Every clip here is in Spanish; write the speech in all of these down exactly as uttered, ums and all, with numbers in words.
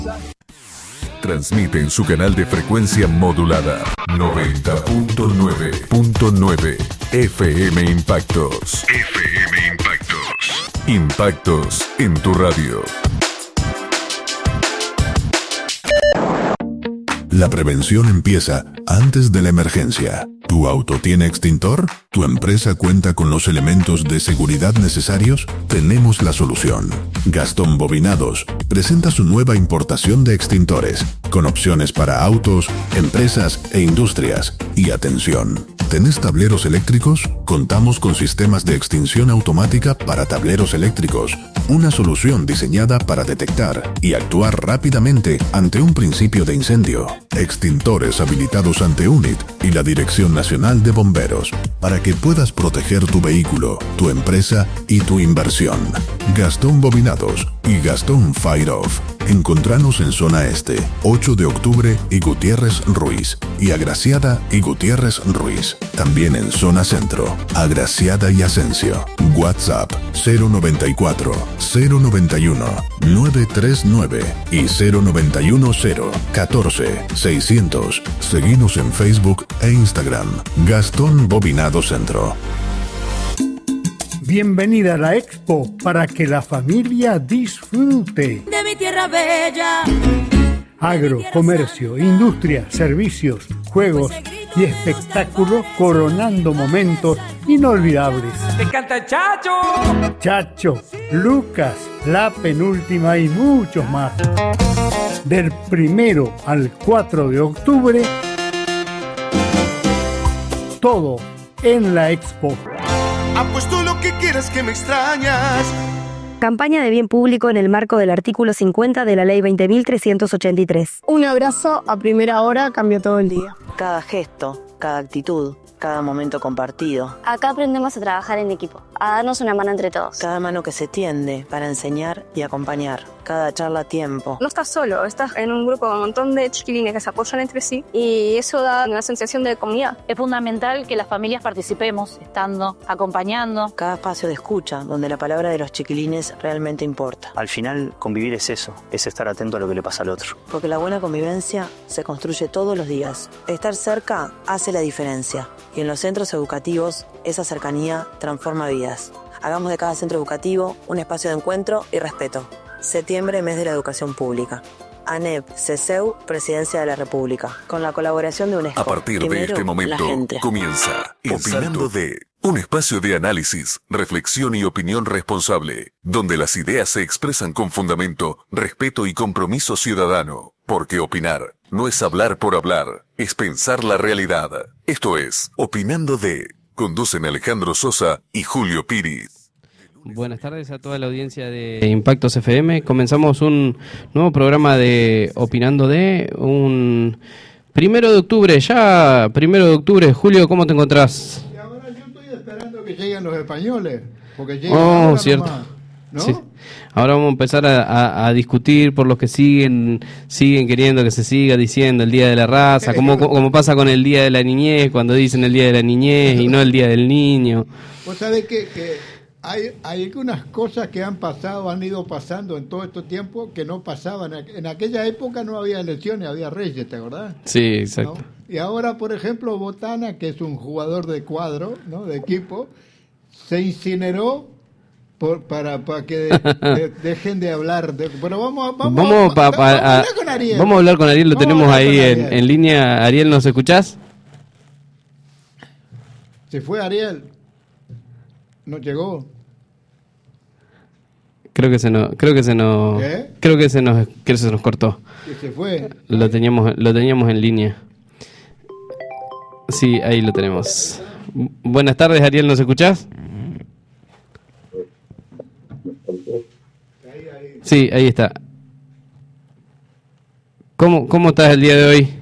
Transmite en su canal de frecuencia modulada noventa punto nueve punto nueve F M Impactos. F M Impactos. Impactos en tu radio. La prevención empieza antes de la emergencia. ¿Tu auto tiene extintor? ¿Tu empresa cuenta con los elementos de seguridad necesarios? Tenemos la solución. Gastón Bobinados presenta su nueva importación de extintores, con opciones para autos, empresas e industrias. Y atención, ¿tenés tableros eléctricos? Contamos con sistemas de extinción automática para tableros eléctricos. Una solución diseñada para detectar y actuar rápidamente ante un principio de incendio. Extintores habilitados ante U N I T y la Dirección Nacional de Bomberos, para que puedas proteger tu vehículo, tu empresa y tu inversión. Gastón Bobinados y Gastón Fire Off. Encontranos en Zona Este, ocho de octubre y Gutiérrez Ruiz, y Agraciada y Gutiérrez Ruiz. También en Zona Centro, Agraciada y Asensio. WhatsApp cero noventa y cuatro, cero noventa y uno, nueve treinta y nueve y cero noventa y uno cero catorce seiscientos. Seguinos en Facebook e Instagram. Gastón Bobinado Centro. Bienvenida a la Expo para que la familia disfrute. De mi tierra bella. Agro, comercio, industria, servicios, juegos y espectáculos coronando momentos inolvidables. ¡Me encanta Chacho! Chacho, Lucas, La Penúltima y muchos más. Del primero al cuatro de octubre, todo en la Expo. Apuesto lo que quieras que me extrañas. Campaña de bien público en el marco del artículo cincuenta de la Ley veinte mil trescientos ochenta y tres. Un abrazo a primera hora cambió todo el día. Cada gesto, cada actitud, cada momento compartido. Acá aprendemos a trabajar en equipo, a darnos una mano entre todos. Cada mano que se tiende para enseñar y acompañar. Cada charla a tiempo. No estás solo, estás en un grupo con un montón de chiquilines que se apoyan entre sí y eso da una sensación de comunidad. Es fundamental que las familias participemos, estando, acompañando. Cada espacio de escucha, donde la palabra de los chiquilines realmente importa. Al final, convivir es eso, es estar atento a lo que le pasa al otro. Porque la buena convivencia se construye todos los días. Estar cerca hace la diferencia. Y en los centros educativos, esa cercanía transforma vidas. Hagamos de cada centro educativo un espacio de encuentro y respeto. Septiembre, mes de la educación pública. ANEP, CESEU, Presidencia de la República. Con la colaboración de UNESCO. A partir Primero, de este momento comienza Opinando de, un espacio de análisis, reflexión y opinión responsable, donde las ideas se expresan con fundamento, respeto y compromiso ciudadano. Porque opinar no es hablar por hablar, es pensar la realidad. Esto es Opinando de. Conducen Alejandro Sosa y Julio Piris. Buenas tardes a toda la audiencia de Impactos F M. Comenzamos un nuevo programa de Opinando de un primero de octubre, ya primero de octubre. Julio, ¿cómo te encontrás? Y ahora yo estoy esperando que lleguen los españoles, porque llegan oh, ahora cierto. nomás, ¿no? Sí. Ahora vamos a empezar a, a, a discutir por los que siguen siguen queriendo que se siga diciendo el Día de la Raza, como, como pasa con el Día de la Niñez, cuando dicen el Día de la Niñez y no el Día del Niño. Vos sabés que, que hay, hay algunas cosas que han pasado, han ido pasando en todo este tiempo que no pasaban. En aquella época no había elecciones, había reyes, ¿te acordás? Sí, exacto. ¿No? Y ahora, por ejemplo, Botana, que es un jugador de cuadro, ¿no? De equipo, se incineró Por, para, para que de, de, dejen de hablar. De, pero vamos, vamos, vamos, pa, pa, vamos, a, a hablar con Ariel. Vamos a hablar con Ariel, lo vamos tenemos ahí en, en línea. Ariel, ¿nos escuchás? Se fue Ariel. No llegó. Creo que se nos, creo que se nos, ¿Qué? creo que se nos, que se nos cortó. Que se fue. Lo teníamos, lo teníamos en línea. Sí, ahí lo tenemos. Buenas tardes, Ariel, ¿nos escuchás? Sí, ahí está. ¿Cómo, cómo estás el día de hoy?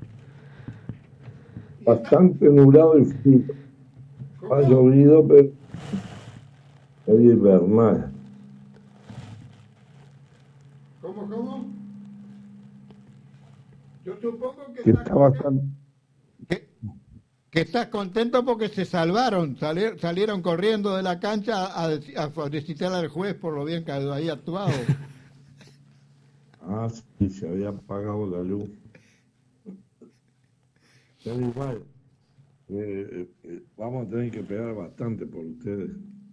Bastante nublado y frío. Ha llovido, pero es invernal. ¿Cómo, cómo? Yo supongo que, que está, está bastante... que, que estás contento porque se salvaron, salir, salieron corriendo de la cancha a, a felicitar al juez por lo bien que había actuado. Ah, sí, se había apagado la luz. Pero igual, eh, eh, vamos a tener que esperar bastante por ustedes.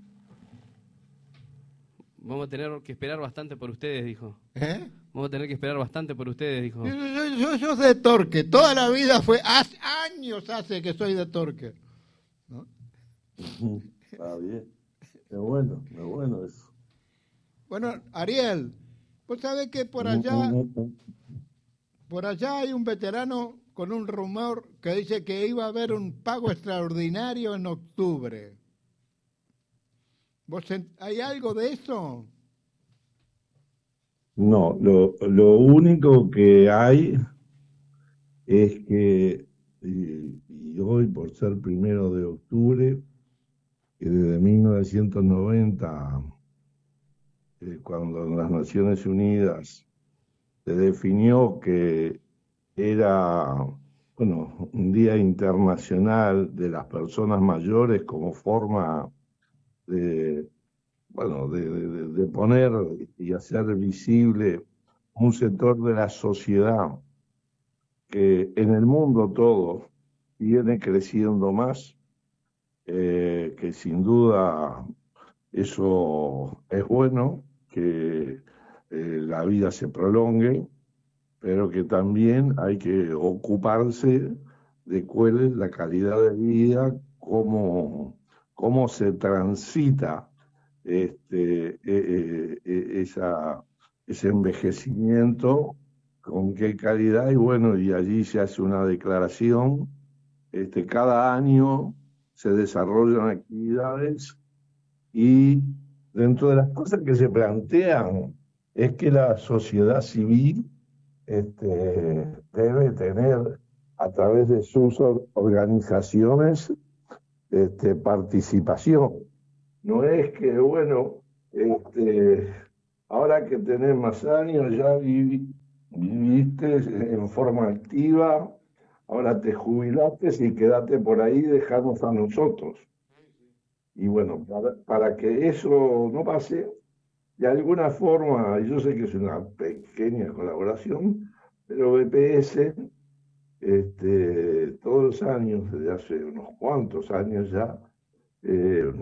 Vamos a tener que esperar bastante por ustedes, dijo. ¿Eh? Vamos a tener que esperar bastante por ustedes, dijo. Yo, yo, yo, yo soy de Torque, toda la vida fue, hace años hace que soy de Torque. ¿No? Está bien, es bueno, es bueno eso. Bueno, Ariel, vos sabés que por allá, por allá hay un veterano con un rumor que dice que iba a haber un pago extraordinario en octubre. ¿Vos hay algo de eso? No, lo, lo único que hay es que, y, y hoy por ser primero de octubre, que desde mil novecientos noventa, eh, cuando en las Naciones Unidas se definió que era, bueno, un día internacional de las personas mayores como forma de, bueno, de, de, de poner y hacer visible un sector de la sociedad que en el mundo todo viene creciendo más, eh, que sin duda eso es bueno, que eh, la vida se prolongue, pero que también hay que ocuparse de cuál es la calidad de vida, cómo, cómo se transita este, eh, eh, esa, ese envejecimiento, con qué calidad, y bueno, y allí se hace una declaración. Este, cada año se desarrollan actividades y dentro de las cosas que se plantean es que la sociedad civil este, debe tener a través de sus organizaciones este, participación. No es que, bueno, este, ahora que tenés más años ya viví, viviste en forma activa, ahora te jubilaste y quedate por ahí, dejarnos a nosotros. Y bueno, para, para que eso no pase, de alguna forma, yo sé que es una pequeña colaboración, pero B P S, este, todos los años, desde hace unos cuantos años ya, eh,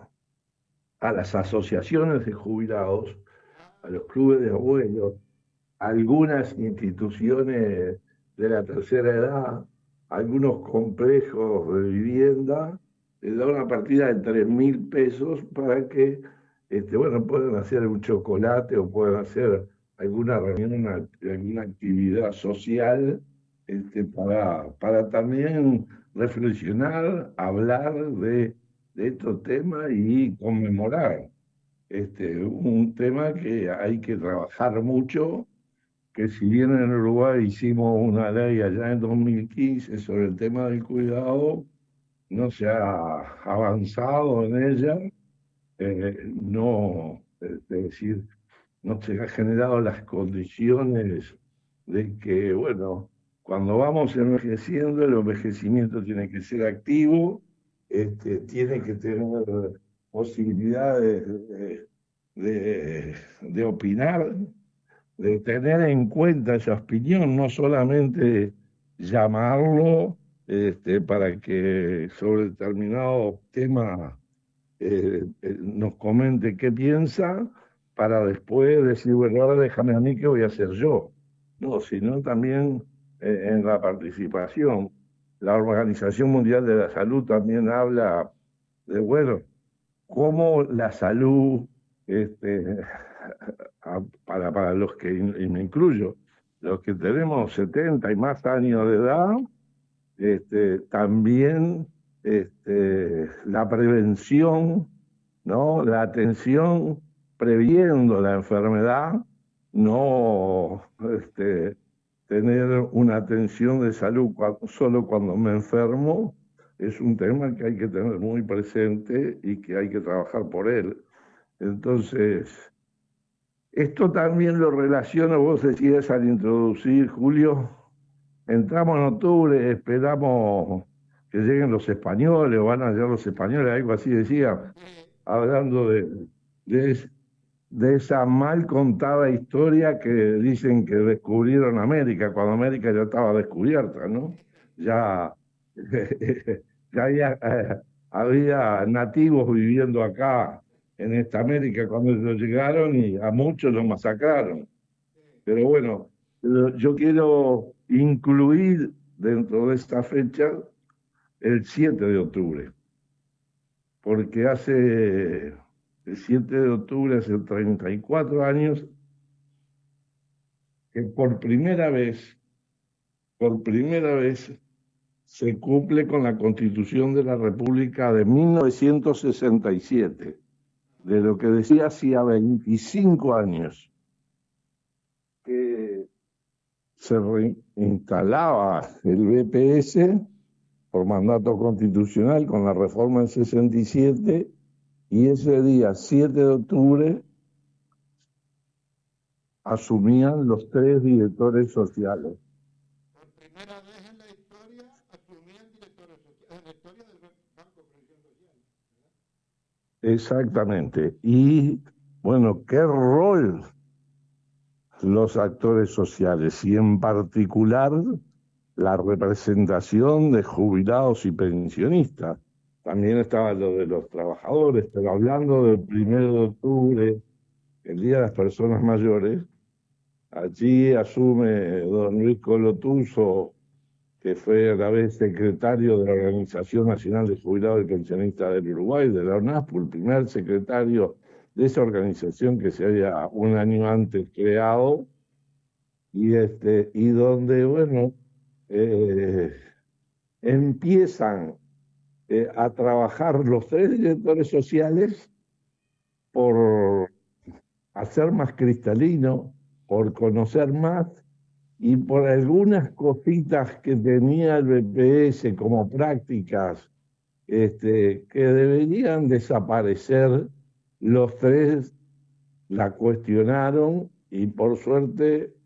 a las asociaciones de jubilados, a los clubes de abuelos, a algunas instituciones de la tercera edad, a algunos complejos de vivienda, les da una partida de tres mil pesos para que este, bueno, puedan hacer un chocolate o puedan hacer alguna reunión, una, alguna actividad social este, para, para también reflexionar, hablar de, de estos temas y conmemorar este, un tema que hay que trabajar mucho, que si bien en Uruguay hicimos una ley allá en dos mil quince sobre el tema del cuidado, no se ha avanzado en ella, eh, no, es decir, no se han generado las condiciones de que, bueno, cuando vamos envejeciendo, el envejecimiento tiene que ser activo, este, tiene que tener posibilidades de, de, de opinar, de tener en cuenta esa opinión, no solamente llamarlo este, para que sobre determinado tema eh, eh, nos comente qué piensa, para después decir, bueno, ahora déjame a mí qué voy a hacer yo. No, sino también eh, en la participación. La Organización Mundial de la Salud también habla de, bueno, cómo la salud, este, para, para los que, y me incluyo, los que tenemos setenta y más años de edad, este, también este, la prevención, ¿no? La atención previendo la enfermedad, no este, tener una atención de salud cuando, solo cuando me enfermo, es un tema que hay que tener muy presente y que hay que trabajar por él. Entonces, esto también lo relaciono, vos decías al introducir, Julio, entramos en octubre, esperamos que lleguen los españoles, o van a llegar los españoles, algo así decía, hablando de, de, de esa mal contada historia que dicen que descubrieron América, cuando América ya estaba descubierta, ¿no? Ya, ya había, eh, había nativos viviendo acá en esta América cuando ellos llegaron y a muchos los masacraron. Pero bueno, yo quiero incluir dentro de esta fecha el siete de octubre, porque hace el siete de octubre, hace treinta y cuatro años, que por primera vez, por primera vez, se cumple con la Constitución de la República de mil novecientos sesenta y siete, de lo que decía hacía veinticinco años, que se reinstalaba el B P S por mandato constitucional con la reforma del sesenta y siete, y ese día, siete de octubre, asumían los tres directores sociales. Por primera vez en la historia asumían directores sociales, en la historia del Banco de Previsión Social, ¿verdad? Exactamente. Y, bueno, ¿qué rol los actores sociales? Y en particular la representación de jubilados y pensionistas. También estaba lo de los trabajadores, pero hablando del primero de octubre, el Día de las Personas Mayores, allí asume don Luis Colotuso, que fue a la vez secretario de la Organización Nacional de Jubilados y Pensionistas del Uruguay, de la ONASPU, el primer secretario de esa organización que se había un año antes creado, y, este, y donde, bueno, eh, empiezan eh, a trabajar los tres directores sociales por hacer más cristalino, por conocer más y por algunas cositas que tenía el B P S como prácticas este, que deberían desaparecer. Los tres la cuestionaron y por suerte